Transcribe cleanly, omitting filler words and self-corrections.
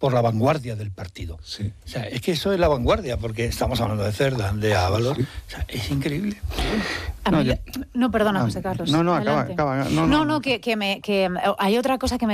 por la vanguardia del partido. Sí. O sea, es que eso es la vanguardia, porque estamos hablando de Cerdán, de Ábalos. Sí. O sea, es increíble. No, perdona, José Carlos. No, Adelante. acaba. Que hay otra cosa que me